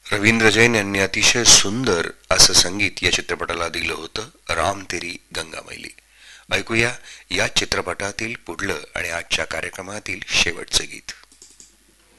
रवींद्र जैन यांनी अतिशय सुंदर असं संगीत या चित्रपटाला दिलं होतं. राम तेरी गंगा मैली. ऐकूया या चित्रपटातील पुढलं आणि आजच्या कार्यक्रमातील शेवटचं गीत.